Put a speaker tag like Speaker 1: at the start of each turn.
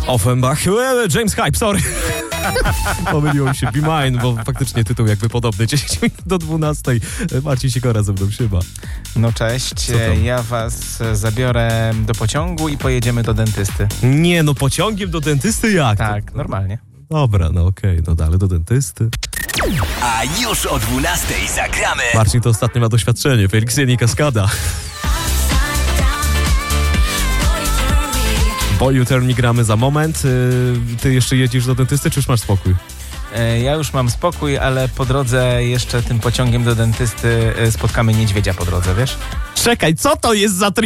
Speaker 1: Offenbach, James Hype, sorry. Pomyliło się, Be Mine, bo faktycznie tytuł jakby podobny. 10 minut do 12. Marcin Sikora ze mną, siema.
Speaker 2: No cześć, ja was zabiorę do pociągu i pojedziemy do dentysty.
Speaker 1: Nie, no pociągiem do dentysty jak?
Speaker 2: Tak, normalnie.
Speaker 1: Dobra, no okej, no dalej do dentysty.
Speaker 3: A już o 12 zagramy.
Speaker 1: Marcin to ostatnio ma doświadczenie, Felix i Kaskada. Boy You Turn Me gramy za moment. Ty jeszcze jedziesz do dentysty, czy już masz spokój?
Speaker 2: Ja już mam spokój, ale po drodze jeszcze tym pociągiem do dentysty spotkamy niedźwiedzia po drodze, wiesz?
Speaker 1: Czekaj, co to jest za